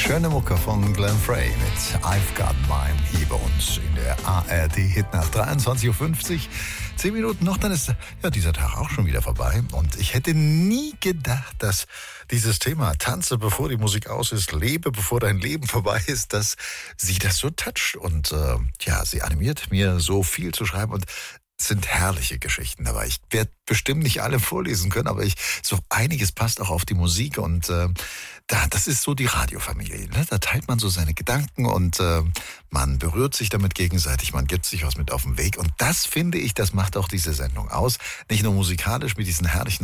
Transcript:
Schöne Mucke von Glenn Frey mit I've Got Mine hier bei uns in der ARD Hit nach 23.50 Uhr. 10 Minuten noch, dann ist dieser Tag auch schon wieder vorbei. Und ich hätte nie gedacht, dass dieses Thema Tanze, bevor die Musik aus ist, lebe, bevor dein Leben vorbei ist, dass sie das so toucht. Und sie animiert mir so viel zu schreiben und es sind herrliche Geschichten dabei. Ich werde bestimmt nicht alle vorlesen können, aber so einiges passt auch auf die Musik und das ist so die Radiofamilie. Ne? Da teilt man so seine Gedanken und man berührt sich damit gegenseitig, man gibt sich was mit auf den Weg und das finde ich, das macht auch diese Sendung aus. Nicht nur musikalisch mit diesen herrlichen